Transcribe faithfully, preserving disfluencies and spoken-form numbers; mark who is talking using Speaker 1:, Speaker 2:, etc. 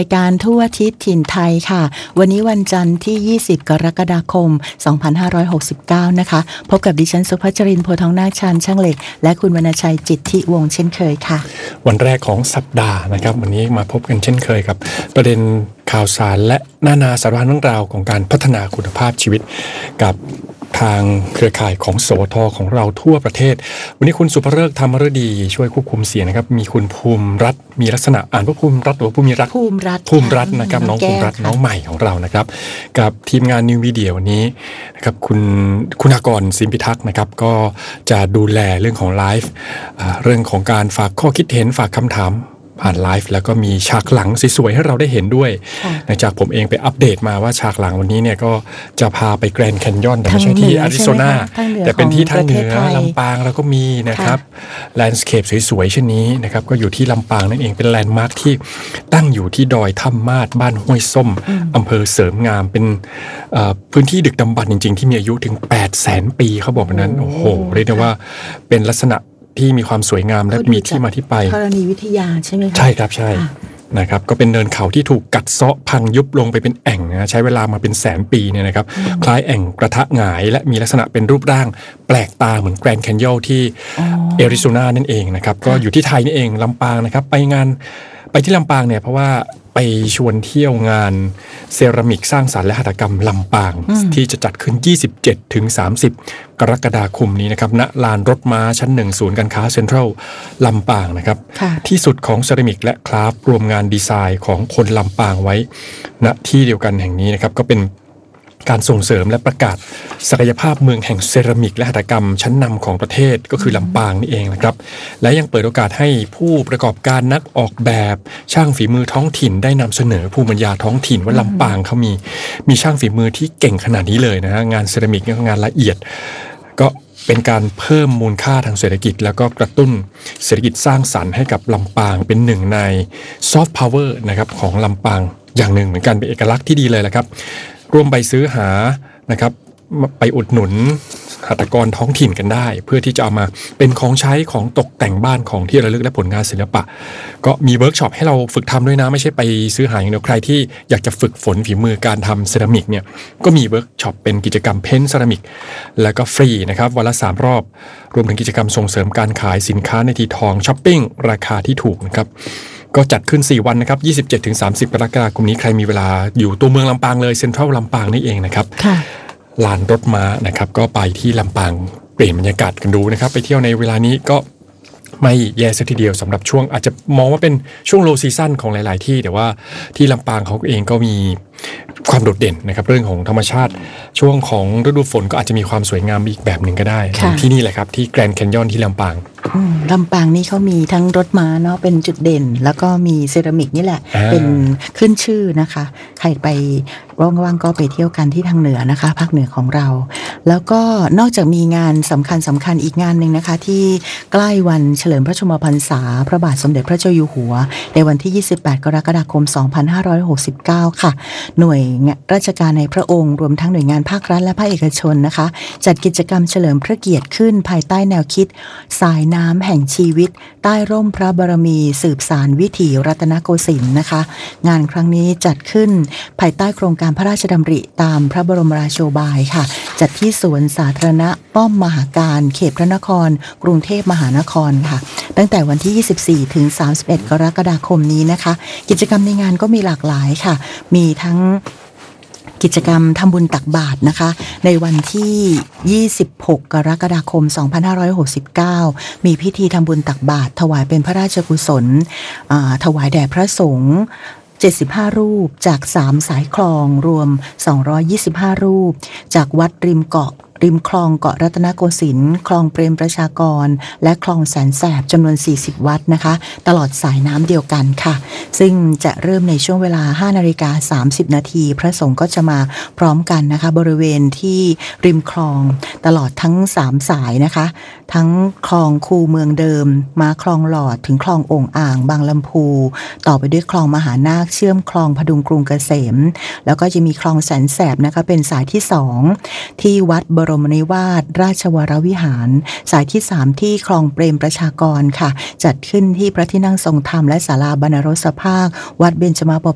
Speaker 1: รายการทั่วอาทิศถิ่นไทยค่ะวันนี้วันจันทร์ที่ยี่สิบกรกฎาคมสองพันห้าร้อยหกสิบเก้านะคะพบกับดิฉันสุภัชรินทร์โพทองนาคชาญช่างเหล็กและคุณวรรณชัยจิตติวงศ์เช่นเคยค่ะ
Speaker 2: วันแรกของสัปดาห์นะครับวันนี้มาพบกันเช่นเคยกับประเด็นข่าวสารและนานาสาระเรื่องราวของการพัฒนาคุณภาพชีวิตกับทางเครือข่ายของสวทของเราทั่วประเทศวันนี้คุณสุภฤกษ์ธรรมฤดีช่วยควบคุมเสียงนะครับมีคุณภูมิรัตน์มีลักษณะอ่านว่าภูมิรัตน์หรือภูมิรัตน์
Speaker 1: ภูมิรัตน์
Speaker 2: ภูมิรัตน์นะครับน้องภูมิรัตน์น้องใหม่ของเรานะครับกับทีมงานนิวมีเดียวันนี้นะครับคุณคุณากรสิมพิทักษ์นะครับก็จะดูแลเรื่องของไลฟ์เรื่องของการฝากข้อคิดเห็นฝากคำถามผ่านไลฟ์แล้วก็มีฉากหลังสวยๆให้เราได้เห็นด้วยนะจากผมเองไปอัปเดตมาว่าฉากหลังวันนี้เนี่ยก็จะพาไปแกรนด์แคนยอนแต่ไม่ใช่ที่อาริโซนาแต่เป็นที่ทางเหนือลำปางแล้วก็มีนะครับแลนด์สเคปสวยๆเช่นนี้นะครับก็อยู่ที่ลำปางนั่นเองเป็นแลนด์มาร์คที่ตั้งอยู่ที่ดอยถ้ำมาดบ้านห้วยส้มอำเภอเสริมงามเป็นพื้นที่ดึกดำบรรพ์จริงๆที่มีอายุถึงแปดแสนปีเขาบอกแบบนั้นโอ้โหเรียกได้ว่าเป็นลักษณะที่มีความสวยงามและมีที่มาที่ไป
Speaker 1: ธรณีวิทยาใช่ไหมคะ
Speaker 2: ใช่ครับใช่นะครับก็เป็นเนินเขาที่ถูกกัดเซาะพังยุบลงไปเป็นแอ่งนะใช้เวลามาเป็นแสนปีเนี่ยนะครับคล้ายแอ่งกระทะหงายและมีลักษณะเป็นรูปร่างแปลกตาเหมือนแกรนด์แคนยอนที่แอริโซนานั่นเองนะครับก็อยู่ที่ไทยนี่เองลำปางนะครับไปงานไปที่ลำปางเนี่ยเพราะว่าไปชวนเที่ยวงานเซรามิกสร้างสรรค์และหัตถกรรมลำปางที่จะจัดขึ้น ยี่สิบเจ็ดถึงสามสิบ กรกฎาคมนี้นะครับณลานรถม้าชั้นหนึ่งศูนย์การค้าเซ็นทรัลลำปางนะครับที่สุดของเซรามิกและคราฟต์รวมงานดีไซน์ของคนลำปางไว้ณที่เดียวกันแห่งนี้นะครับก็เป็นการส่งเสริมและประกาศศักยภาพเมืองแห่งเซรามิกและหัตถกรรมชั้นนำของประเทศก็คือลำปางนี่เองนะครับและยังเปิดโอกาสให้ผู้ประกอบการนักออกแบบช่างฝีมือท้องถิ่นได้นำเสนอภูมิปัญญาท้องถิ่นว่าลำปางเขามีมีช่างฝีมือที่เก่งขนาดนี้เลยนะฮะงานเซรามิกงานละเอียดก็เป็นการเพิ่มมูลค่าทางเศรษฐกิจแล้วก็กระตุ้นเศรษฐกิจสร้างสรรค์ให้กับลำปางเป็นหนึ่งในซอฟต์พาวเวอร์นะครับของลำปางอย่างหนึ่งเหมือนกันเป็นเอกลักษณ์ที่ดีเลยแหละครับร่วมไปซื้อหานะครับไปอุดหนุนหัตถกรท้องถิ่นกันได้เพื่อที่จะเอามาเป็นของใช้ของตกแต่งบ้านของที่ระลึกและผลงานศิลปะก็มีเวิร์กช็อปให้เราฝึกทำด้วยนะไม่ใช่ไปซื้อหาอย่างเดียวใครที่อยากจะฝึกฝนฝีมือการทำเซรามิกเนี่ยก็มีเวิร์กช็อปเป็นกิจกรรมเพ้นท์เซรามิกแล้วก็ฟรีนะครับวันละสามรอบรวมถึงกิจกรรมส่งเสริมการขายสินค้าในทีทองช้อปปิ้งราคาที่ถูกนะครับก็จัดขึ้นสี่วันนะครับ ยี่สิบเจ็ดถึงสามสิบ กรกฎาคมนี้ใครมีเวลาอยู่ตัวเมืองลำปางเลยเซ็นทรัลลำปางนี่เองนะครับลานรถม้านะครับก็ไปที่ลำปางเปลี่ยนบรรยากาศกันดูนะครับไปเที่ยวในเวลานี้ก็ไม่แย่ซะทีเดียวสำหรับช่วงอาจจะมองว่าเป็นช่วงโลซีซั่นของหลายๆที่แต่ว่าที่ลำปางเขาเองก็มีความโดดเด่นนะครับเรื่องของธรรมชาติช่วงของฤดูฝนก็อาจจะมีความสวยงามอีกแบบหนึ่งก็ได้ที่นี่แหละครับที่แกรนด์แคนยอนที่ลำปาง
Speaker 1: ลำปางนี่เขามีทั้งรถม้าเนาะเป็นจุดเด่นแล้วก็มีเซรามิกนี่แหละเป็นขึ้นชื่อนะคะใครไปว่างๆก็ไปเที่ยวกันที่ทางเหนือนะคะภาคเหนือของเราแล้วก็นอกจากมีงานสำคัญสำคัญอีกงานหนึ่งนะคะที่ใกล้วันเฉลิมพระชนมพรรษาพระบาทสมเด็จพระเจ้าอยู่หัวในวันที่ยี่สิบแปดกรกฎาคมสองพันห้าร้อยหกสิบเก้าค่ะหน่วยราชการในพระองค์รวมทั้งหน่วยงานภาครัฐและภาคเอกชนนะคะจัดกิจกรรมเฉลิมพระเกียรติขึ้นภายใต้แนวคิดสายน้ำแห่งชีวิตใต้ร่มพระบารมีสืบสานวิถีรัตนโกสินทร์นะคะงานครั้งนี้จัดขึ้นภายใต้โครงการพระราชดำริตามพระบรมราโชบายค่ะจัดที่สวนสาธารณะป้อมมหาการเขตพระนครกรุงเทพมหานครค่ะตั้งแต่วันที่ยี่สิบสี่ถึงสามสิบเอ็ดกรกฎาคมนี้นะคะกิจกรรมในงานก็มีหลากหลายค่ะมีทั้งกิจกรรมทำบุญตักบาตรนะคะในวันที่ยี่สิบหกกรกฎาคมสองพันห้าร้อยหกสิบเก้ามีพิธีทำบุญตักบาตรถวายเป็นพระราชกุศลถวายแด่พระสงฆ์เจ็ดสิบห้ารูปจากสามสายคลองรวมสองร้อยยี่สิบห้ารูปจากวัดริมเกาะริมคลองเกาะรัตนโกสินทร์คลองเปรมประชากรและคลองแสนแสบจำนวนสี่สิบวัดนะคะตลอดสายน้ำเดียวกันค่ะซึ่งจะเริ่มในช่วงเวลา ห้านาฬิกาสามสิบนาทีพระสงฆ์ก็จะมาพร้อมกันนะคะบริเวณที่ริมคลองตลอดทั้งสามสายนะคะทั้งคลองคูเมืองเดิมมาคลองหลอดถึงคลองโอ่งอ่างบางลำพูต่อไปด้วยคลองมหานาคเชื่อมคลองพดุงกรุงเกษมแล้วก็จะมีคลองแสนแสบนะคะเป็นสายที่สองที่วัดบรมนิวาสราชวรวิหารสายที่สามที่คลองเปรมประชากรค่ะจัดขึ้นที่พระที่นั่งทรงธรรมและศาลาบรรณรสภาควัดเบญจมาบ